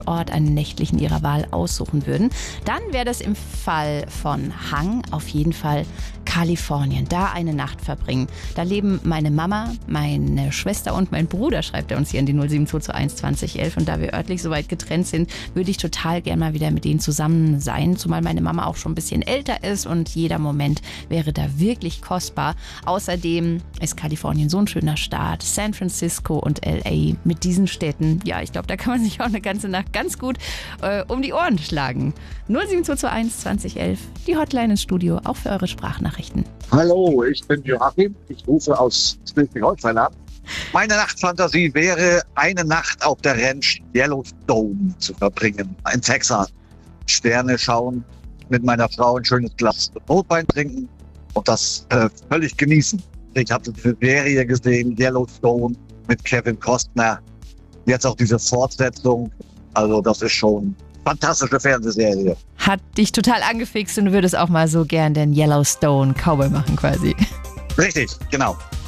Ort einen nächtlichen ihrer Wahl aussuchen würden, dann wäre das im Fall von Hang auf jeden Fall Kalifornien. Da eine Nacht verbringen. Da leben meine Mama, meine Schwester und mein Bruder, schreibt er uns hier in die 07221 2011. Und da wir örtlich so weit getrennt sind, würde ich total gern mal wieder mit denen zusammen sein. Zumal meine Mama auch schon ein bisschen älter ist und jeder Moment wäre da wirklich kostbar. Außerdem ist Kalifornien so ein schöner Staat. San Francisco und LA mit diesen Städten. Ja, ich glaube, da kann man sich auch eine ganze Nacht ganz gut um die Ohren schlagen. 07221 2011, die Hotline ins Studio, auch für eure Sprachnachrichten. Hallo, ich bin Joachim. Ich rufe aus Schleswig-Holstein an. Meine Nachtfantasie wäre, eine Nacht auf der Ranch Yellowstone zu verbringen, in Texas. Sterne schauen, mit meiner Frau ein schönes Glas Rotwein trinken und das völlig genießen. Ich habe diese Serie gesehen, Yellowstone, mit Kevin Costner. Jetzt auch diese Fortsetzung. Also das ist schon fantastische Fernsehserie. Hat dich total angefixt und du würdest auch mal so gern den Yellowstone Cowboy machen quasi. Richtig, genau.